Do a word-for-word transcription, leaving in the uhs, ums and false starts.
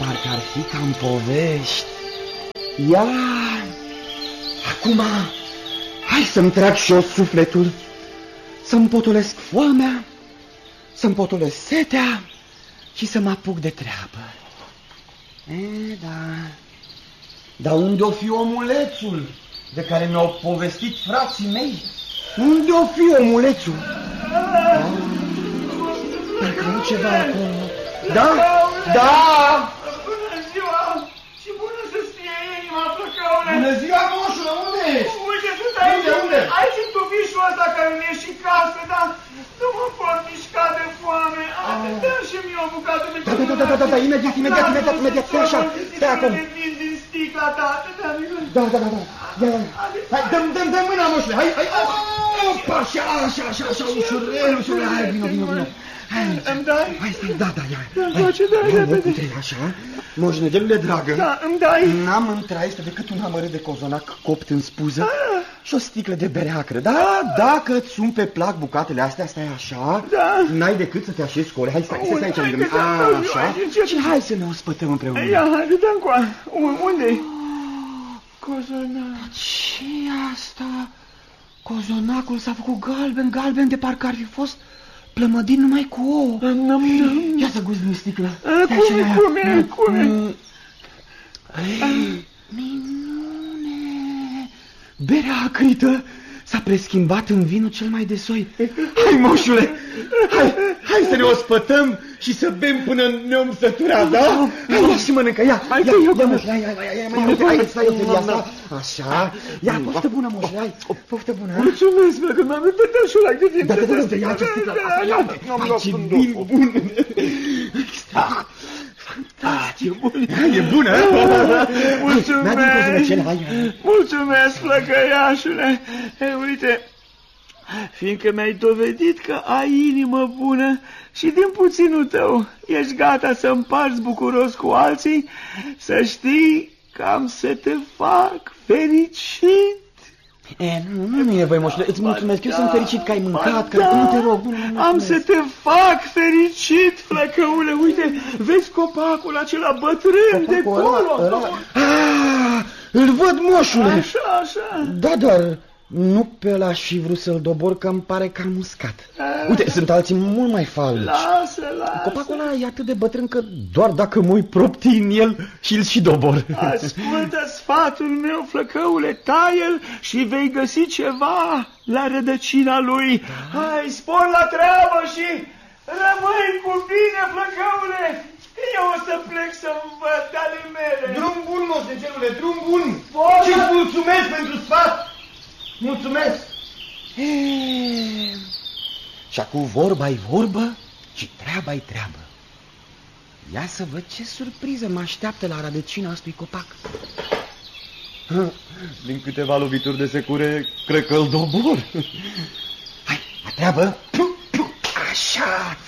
parcă ar fi ca în povești. Ia, acum, hai să-mi trag și eu sufletul, să-mi potolesc foamea, să-mi potolesc setea și să mă apuc de treabă. E, da, dar unde o fi omulețul de care mi-au povestit frații mei? Unde o fi omulețul? Ah, parcă nu ceva acolo. Da? Da! Bună ziua! Și bună să-ți fie inima, Flăcăule! Bună ziua, moșule, unde ești? Uite, sunt aici, unde, unde? aici în tufișul ăsta care mi-e și casă, dar nu mă pot mișca de foame. Dă-mi și mie o bucată de Da, da, da, da, da, da, imediat, imediat, imediat, imediat, stai așa, stai acolo. din sticla ta, Da, da, da, da, ia, ia, hai, dă-mi, dă-mi, dă-mi mâna, moșule, hai, hai, opa, așa, așa, așa, așa, ușurel, ușurel, hai, vino, vino, vino. Hai, îmi dai? Hai, stai, da, da, ia. Da-mi face, da, repede. Așa, moșule, de-mi dragă. Da, îmi dai? N-am în traistă decât un amărât de cozonac copt în spuză și o sticlă de bere acră. Da, dacă îți sunt pe plac bucatele astea, stai așa, da. N-ai decât să te așezi cu ore. Hai, stai, stai, stai aici lângă mine. Așa, și hai să ne ospătăm împreună. Ia, hai, dă-mi coa. Unde-i? Cozonac. Ce asta? Cozonacul s-a făcut galben, galben, de parcă ar fi fost plămădit numai cu ouă. Ia să guzi din sticlă. Cum e, cum e, cum e? Minune! Berea acrită s-a preschimbat în vinul cel mai de soi. Hai, moșule, hai, hai să ne ospătăm și să bem până ne-om sătura, da? Hai, ia și mănâncă, ia, ia, ia, moșule, hai, hai, hai, mai multe, hai, stai, Ofelia, asta, așa, ia, poftă bună, moșule, hai, poftă bună. Mulțumesc, că mi-am uitat și ăla cât timp. Da, da, da, da, ia ce sticlă, ia, hai, ce vin bun. Fantastic, e bună. E bună, mulțumesc, mulțumesc, flăcăiașule. Ei, uite, fiindcă mi-ai dovedit că ai inimă bună și din puținul tău ești gata să împarți bucuros cu alții, să știi că am să te fac fericit. E, nu, nu, nu e voi, moșule, îți mulțumesc, eu sunt fericit că ai mâncat, că nu te rog, nu, nu, am să te fac fericit, flăcăule, uite, vezi copacul acela bătrân de acolo? Ah, îl văd, moșule. Așa, așa. Da, dar nu pe ăla aș fi vrut să-l dobor, că îmi pare că am uscat. Uite, sunt alții mult mai falnici. Lasă, lasă. Copacul ăla e atât de bătrân că doar dacă mă-i propti în el și-l și dobor. Ascultă sfatul meu, flăcăule, taie-l și vei găsi ceva la rădăcina lui. Hai, spor la treabă și rămâi cu bine, flăcăule. Eu o să plec să-mi văd ale mele. Drum bun, moșnecelule, drum bun. Și-ți mulțumesc pentru sfat. Mulțumesc! Eee... Și acum vorba-i vorbă și treaba-i treabă. Ia să văd ce surpriză mă așteaptă la rădăcina acestui copac. Din câteva lovituri de secure, cred că-l dobor. Hai, la treabă! Așa!